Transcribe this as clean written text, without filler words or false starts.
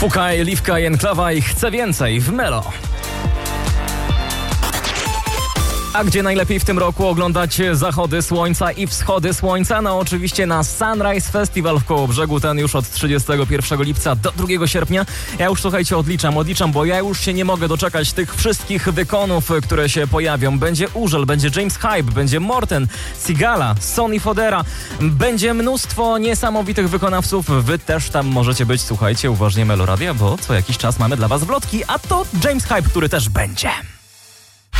Fukaj, Liwka i Enklawa i Chcę Więcej w Melo. A gdzie najlepiej w tym roku oglądać zachody słońca i wschody słońca? No oczywiście na Sunrise Festival w Kołobrzegu, ten już od 31 lipca do 2 sierpnia. Ja już, słuchajcie, odliczam, bo ja już się nie mogę doczekać tych wszystkich wykonów, które się pojawią. Będzie Urzel, będzie James Hype, będzie Morten, Sigala, Sonny Fodera. Będzie mnóstwo niesamowitych wykonawców. Wy też tam możecie być, słuchajcie, uważnie Meloradia, bo co jakiś czas mamy dla was wlotki, a to James Hype, który też będzie.